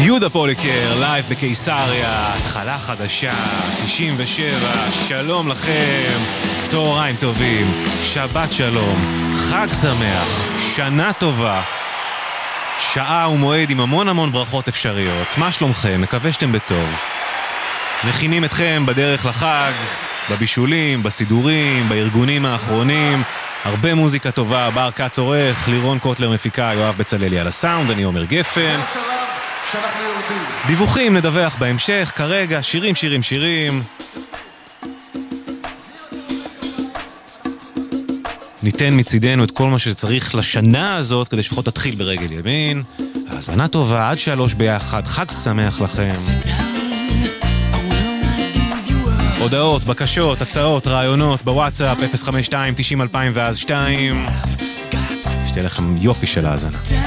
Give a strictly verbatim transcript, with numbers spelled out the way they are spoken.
יהודה פוליקר, לייב בקיסריה, התחלה חדשה, תשעים ושבע, שלום לכם, צהריים טובים, שבת שלום, חג שמח, שנה טובה, שעה ומועד עם המון המון ברכות אפשריות. מה שלומכם? מקווה שאתם בטוב. מכינים אתכם בדרך לחג, בבישולים, בסידורים, בארגונים האחרונים, הרבה מוזיקה טובה, בר קץ עורך, לירון קוטלר מפיקה, יואב בצללי על הסאונד, אני עומר גפן. שאנחנו יורדים. דיווחים נדווח בהמשך, כרגע שירים שירים שירים. ניתן מצידנו את כל מה שצריך לשנה הזאת כדי שפחות תתחיל ברגל ימין. האזנה טובה, עד שלוש ביחד, חג שמח לכם. הודעות, בקשות, הצעות, רעיונות בוואטסאפ אפס חמש שתיים תשעים אלפיים ואז שתיים. שתהיה לכם יופי של האזנה.